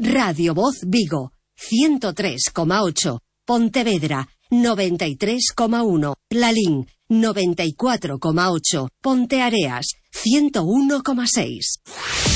Radio Voz Vigo, 103,8. Pontevedra, 93,1. Lalín, 94,8. Ponteareas, 101,6.